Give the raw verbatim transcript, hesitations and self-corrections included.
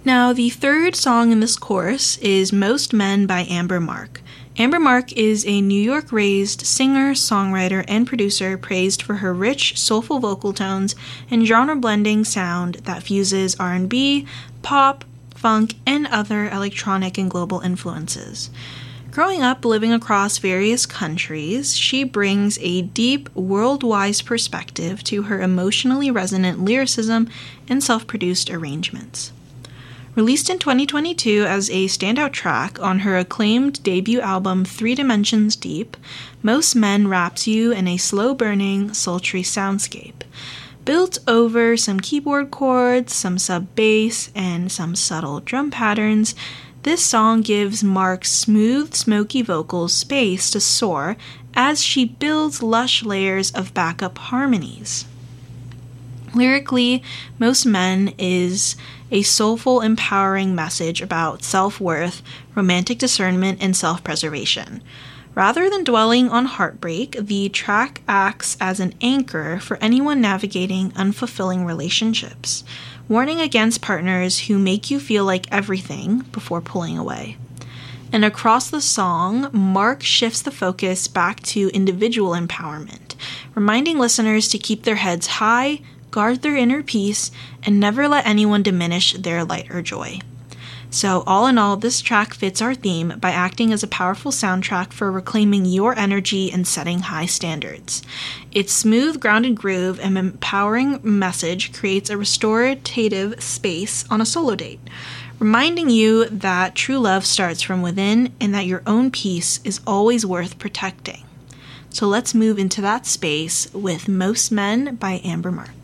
Now, the third song in this course is Most Men by Amber Mark. Amber Mark is a New York-raised singer, songwriter, and producer praised for her rich, soulful vocal tones and genre-blending sound that fuses R and B, pop, funk, and other electronic and global influences. Growing up living across various countries, she brings a deep, worldwide perspective to her emotionally resonant lyricism and self-produced arrangements. Released in twenty twenty-two as a standout track on her acclaimed debut album Three Dimensions Deep, Most Men wraps you in a slow-burning, sultry soundscape. Built over some keyboard chords, some sub-bass, and some subtle drum patterns, this song gives Mark's smooth, smoky vocals space to soar as she builds lush layers of backup harmonies. Lyrically, Most Men is a soulful, empowering message about self-worth, romantic discernment, and self-preservation. Rather than dwelling on heartbreak, the track acts as an anchor for anyone navigating unfulfilling relationships, warning against partners who make you feel like everything before pulling away. And across the song, Mark shifts the focus back to individual empowerment, reminding listeners to keep their heads high, guard their inner peace, and never let anyone diminish their light or joy. So all in all, this track fits our theme by acting as a powerful soundtrack for reclaiming your energy and setting high standards. Its smooth, grounded groove and empowering message creates a restorative space on a solo date, reminding you that true love starts from within and that your own peace is always worth protecting. So let's move into that space with Most Men by Amber Mark.